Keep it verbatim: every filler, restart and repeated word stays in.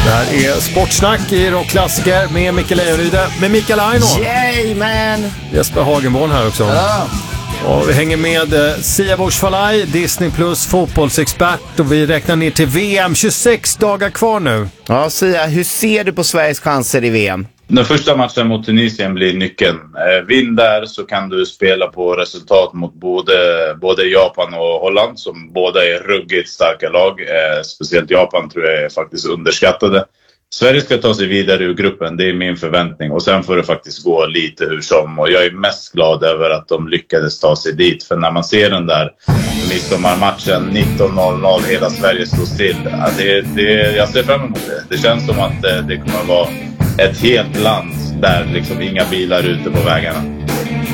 Det här är Sportsnack i Rockklassiker med Mikael Lejonryd, med Mikael Aino. Yay, man! Jesper Hagenborn här också. Ja. Och vi hänger med eh, Sia Bush-Falai, Disney Plus fotbollsexpert, och vi räknar ner till V M. tjugosex dagar kvar nu. Ja, Sia, hur ser du på Sveriges chanser i V M? Den första matchen mot Tunisien blir nyckeln. Eh, vinn där så kan du spela på resultat mot både, både Japan och Holland, som båda är ruggigt starka lag. Eh, speciellt Japan tror jag är faktiskt underskattade. Sverige ska ta sig vidare ur gruppen, det är min förväntning. Och sen får det faktiskt gå lite hur som. Och jag är mest glad över att de lyckades ta sig dit. För när man ser den där midsommarmatchen nitton noll noll, hela Sverige står still. Ja, det, det, jag ser fram emot det. Det känns som att det, det kommer att vara ett helt land där liksom inga bilar ute på vägarna.